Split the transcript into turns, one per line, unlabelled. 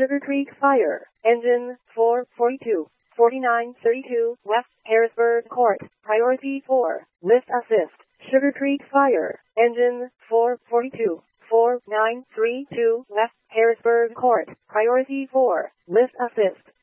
Sugar Creek Fire, engine 442, 4932, West Harrisburg Court, priority 4, lift assist. Sugar Creek Fire, engine 442, 4932, West Harrisburg Court, priority 4, lift assist.